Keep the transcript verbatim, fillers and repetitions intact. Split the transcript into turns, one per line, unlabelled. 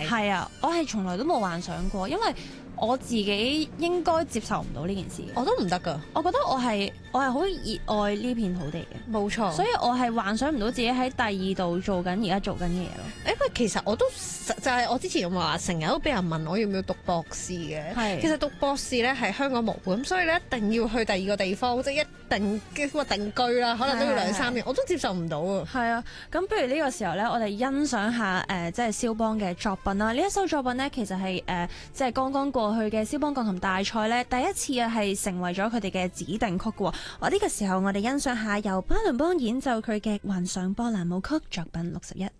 係啊，我係從來都冇幻想過，因為我自己應該接受唔到呢件事。
我都唔得㗎，
我覺得我係我係好熱愛呢片土地嘅，
冇錯。
所以我係幻想唔到自己喺第二度做緊而家做緊嘅嘢咯。
因為其實我都就係、是、我之前話成日都俾人問我要唔要讀博士嘅，
係
其實讀博士咧係香港無本，所以咧一定要去第二個地方，即係一定嘅話定居啦，可能都要兩三年，我都接受唔到啊。
係啊，咁不如呢個時候咧，我哋欣賞下誒、呃、即係蕭邦嘅作品啦。呢一首作品咧，其實係誒、呃、即係剛剛過去嘅蕭邦鋼琴大賽咧，第一次啊係成為咗佢哋嘅指定曲嘅喎。我呢個時候我哋欣賞下由巴倫邦演奏佢嘅幻想波蘭舞曲作品六十一。